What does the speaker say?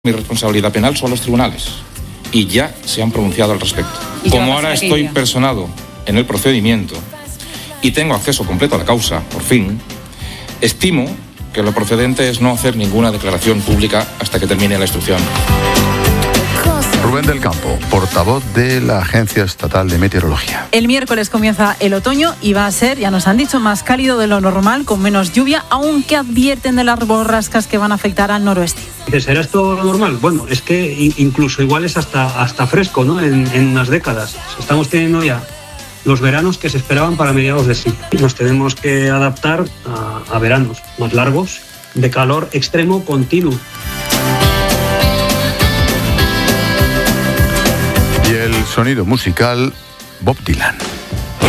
Mi responsabilidad penal son los tribunales y ya se han pronunciado al respecto. Como ahora estoy personado en el procedimiento y tengo acceso completo a la causa, por fin, estimo que lo procedente es no hacer ninguna declaración pública hasta que termine la instrucción. Rubén del Campo, portavoz de la Agencia Estatal de Meteorología. El miércoles comienza el otoño y va a ser, ya nos han dicho, más cálido de lo normal, con menos lluvia, aunque advierten de las borrascas que van a afectar al noroeste. ¿Será esto lo normal? Bueno, es que incluso igual es hasta fresco, ¿no? En unas décadas. Estamos teniendo ya los veranos que se esperaban para mediados de siglo. Nos tenemos que adaptar a veranos más largos, de calor extremo continuo. Y el sonido musical, Bob Dylan.